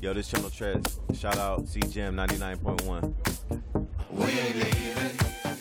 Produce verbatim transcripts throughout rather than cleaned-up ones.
Yo, this channel trash. Shout out C G M ninety-nine point one. We ain't leaving.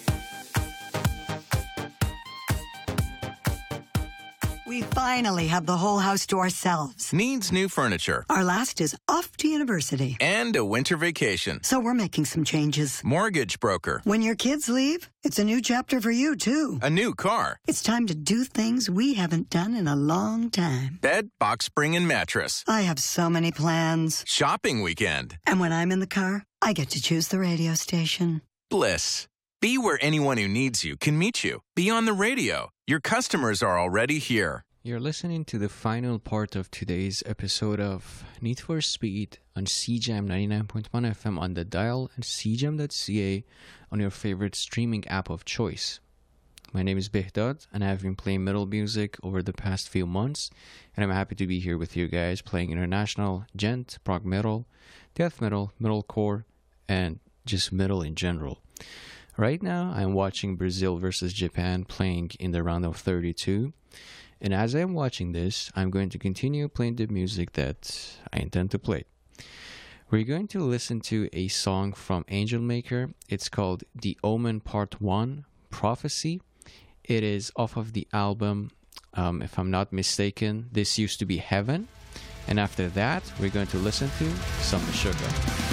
We finally have the whole house to ourselves. Needs new furniture. Our last is off to university. And a winter vacation. So we're making some changes. Mortgage broker. When your kids leave, it's a new chapter for you, too. A new car. It's time to do things we haven't done in a long time. Bed, box spring, and mattress. I have so many plans. Shopping weekend. And when I'm in the car, I get to choose the radio station. Bliss. Be where anyone who needs you can meet you. Be on the radio. Your customers are already here. You're listening to the final part of today's episode of Need for Speed on C J M ninety-nine point one F M on the dial and c j m dot c a on your favorite streaming app of choice. My name is Behdad, and I've been playing metal music over the past few months, and I'm happy to be here with you guys playing international, gent, prog metal, death metal, metalcore, and just metal in general. Right now, I'm watching Brazil versus Japan playing in the round of thirty-two. And as I'm watching this, I'm going to continue playing the music that I intend to play. We're going to listen to a song from Angel Maker. It's called The Omen Part one, Prophecy. It is off of the album, um, if I'm not mistaken, This Used to Be Heaven. And after that, we're going to listen to some Meshuggah.